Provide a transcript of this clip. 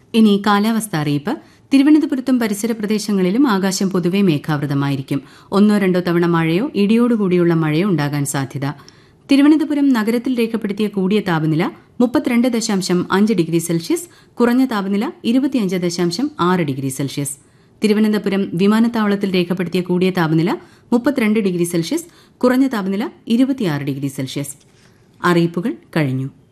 ഇനി കാലാവസ്ഥ അറിയിപ്പ്. തിരുവനന്തപുരത്തും പരിസര പ്രദേശങ്ങളിലും ആകാശം പൊതുവെ മേഘാവൃതമായിരിക്കും. 1-2 തവണ മഴയോ ഇടിയോടുകൂടിയുള്ള മഴയോ ഉണ്ടാകാൻ സാധ്യത. തിരുവനന്തപുരം നഗരത്തിൽ രേഖപ്പെടുത്തിയ കൂടിയ താപനില 32.5 ഡിഗ്രി സെൽഷ്യസ്, കുറഞ്ഞ താപനില 25.6 ഡിഗ്രി സെൽഷ്യസ്. തിരുവനന്തപുരം വിമാനത്താവളത്തിൽ രേഖപ്പെടുത്തിയ കൂടിയ താപനില 32 ഡിഗ്രി സെൽഷ്യസ്, കുറഞ്ഞ താപനില 26 ഡിഗ്രി സെൽഷ്യസ്. അറിയിപ്പുകൾ കഴിഞ്ഞു.